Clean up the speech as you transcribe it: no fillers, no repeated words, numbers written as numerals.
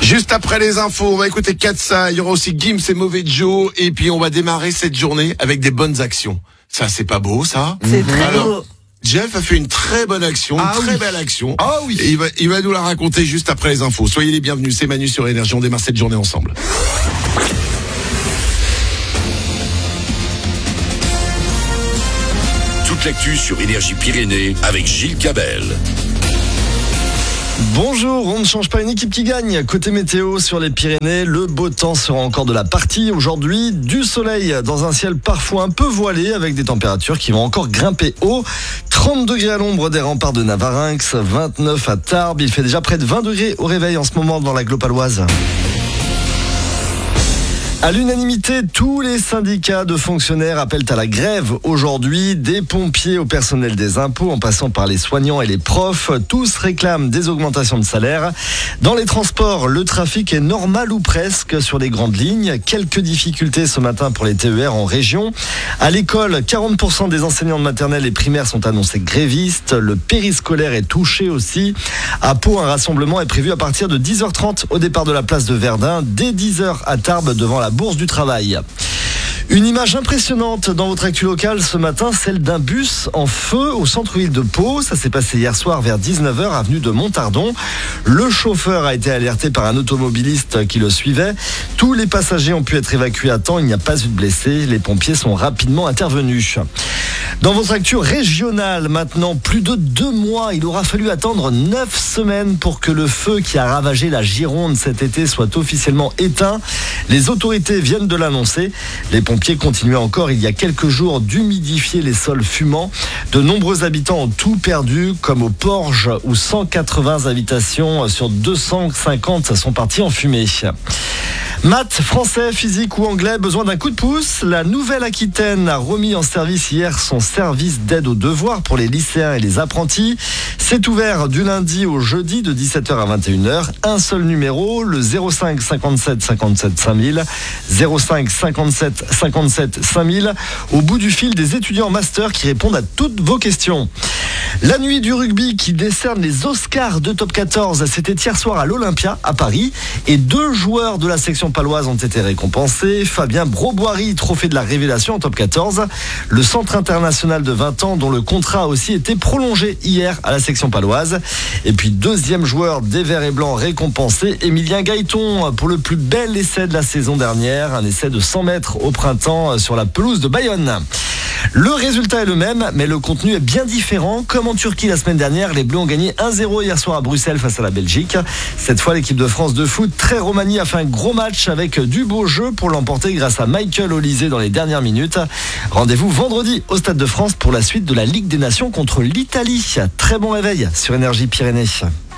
Juste après les infos, on va écouter Katsa, il y aura aussi Gims et Mauvais Joe, et puis on va démarrer cette journée avec des bonnes actions. Ça, c'est pas beau, ça? C'est très beau. Jeff a fait une très bonne action, belle action. Ah oui. Et il va nous la raconter juste après les infos. Soyez les bienvenus, c'est Manu sur Énergie, on démarre cette journée ensemble. Toute l'actu sur Énergie Pyrénées avec Gilles Cabel. Bonjour, on ne change pas une équipe qui gagne. Côté météo sur les Pyrénées, le beau temps sera encore de la partie. Aujourd'hui, du soleil dans un ciel parfois un peu voilé avec des températures qui vont encore grimper haut. 30 degrés à l'ombre des remparts de Navarinx, 29 à Tarbes. Il fait déjà près de 20 degrés au réveil en ce moment dans l'agglo paloise. À l'unanimité, tous les syndicats de fonctionnaires appellent à la grève aujourd'hui, des pompiers au personnel des impôts en passant par les soignants et les profs. Tous réclament des augmentations de salaire. Dans les transports, le trafic est normal ou presque sur les grandes lignes. Quelques difficultés ce matin pour les TER en région. À l'école, 40% des enseignants de maternelle et primaire sont annoncés grévistes. Le périscolaire est touché aussi. À Pau, un rassemblement est prévu à partir de 10h30 au départ de la place de Verdun, dès 10h à Tarbes devant la Bourse du Travail. Une image impressionnante dans votre actu locale ce matin, celle d'un bus en feu au centre-ville de Pau. Ça s'est passé hier soir vers 19h, avenue de Montardon. Le chauffeur a été alerté par un automobiliste qui le suivait. Tous les passagers ont pu être évacués à temps. Il n'y a pas eu de blessés. Les pompiers sont rapidement intervenus. Dans votre actu régionale, maintenant, plus de 2 mois. Il aura fallu attendre 9 semaines pour que le feu qui a ravagé la Gironde cet été soit officiellement éteint. Les autorités viennent de l'annoncer. Les pompiers continuaient encore il y a quelques jours d'humidifier les sols fumants. De nombreux habitants ont tout perdu, comme au Porge où 180 habitations sur 250 sont parties en fumée. Maths, français, physique ou anglais, besoin d'un coup de pouce. La Nouvelle-Aquitaine a remis en service hier son service d'aide aux devoirs pour les lycéens et les apprentis. C'est ouvert du lundi au jeudi de 17h à 21h. Un seul numéro, le 05 57 57 5000. 05 57 57 5000. Au bout du fil, des étudiants en master qui répondent à toutes vos questions. La nuit du rugby qui décerne les Oscars de Top 14, c'était hier soir à l'Olympia à Paris. Et 2 joueurs de la section paloise ont été récompensés. Fabien Broboiry, trophée de la révélation en Top 14. Le centre international de 20 ans dont le contrat a aussi été prolongé hier à la section paloise. Et puis 2e joueur des Verts et Blancs récompensé, Emilien Gaëton, pour le plus bel essai de la saison dernière. Un essai de 100 mètres au printemps sur la pelouse de Bayonne. Le résultat est le même, mais le contenu est bien différent. Comme en Turquie la semaine dernière, les Bleus ont gagné 1-0 hier soir à Bruxelles face à la Belgique. Cette fois, l'équipe de France de foot, très remaniée, a fait un gros match avec du beau jeu pour l'emporter grâce à Michael Olysée dans les dernières minutes. Rendez-vous vendredi au Stade de France pour la suite de la Ligue des Nations contre l'Italie. Très bon réveil sur Énergie Pyrénées.